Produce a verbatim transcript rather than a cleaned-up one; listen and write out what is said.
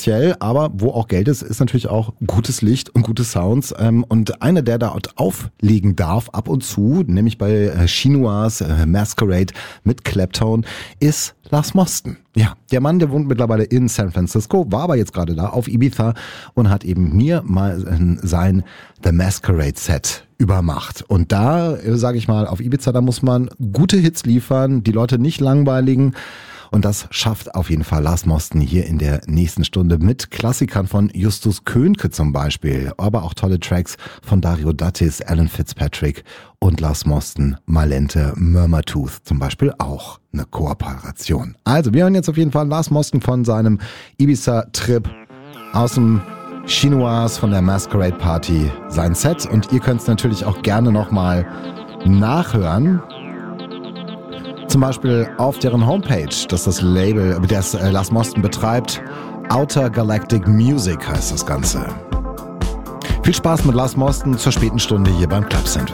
speziell, aber wo auch Geld ist, ist natürlich auch gutes Licht und gute Sounds. Und einer, der dort auflegen darf, ab und zu, nämlich bei Chinoise Masquerade mit Claptone, ist Lars Moston. Ja, der Mann, der wohnt mittlerweile in San Francisco, war aber jetzt gerade da auf Ibiza und hat eben mir mal sein The Masquerade Set übermacht. Und da, sage ich mal, auf Ibiza, da muss man gute Hits liefern, die Leute nicht langweiligen. Und das schafft auf jeden Fall Lars Moston hier in der nächsten Stunde mit Klassikern von Justus Könke zum Beispiel, aber auch tolle Tracks von Dario Dattis, Alan Fitzpatrick und Lars Moston, Malente, Murmurtooth zum Beispiel auch eine Kooperation. Also wir hören jetzt auf jeden Fall Lars Moston von seinem Ibiza-Trip aus dem Chinoise von der Masquerade Party, sein Set, und ihr könnt es natürlich auch gerne nochmal nachhören. Zum Beispiel auf deren Homepage, das ist das Label, das Lars Moston betreibt. Outer Galactic Music heißt das Ganze. Viel Spaß mit Lars Moston zur späten Stunde hier beim Club Sandwich.